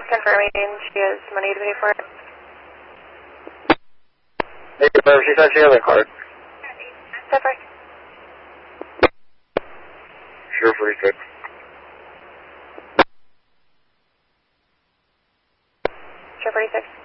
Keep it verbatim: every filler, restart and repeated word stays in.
confirming she has money to pay for it. Hey, confirm, she said she has a card. Pepper. Sure, forty-six. Sure, forty-six.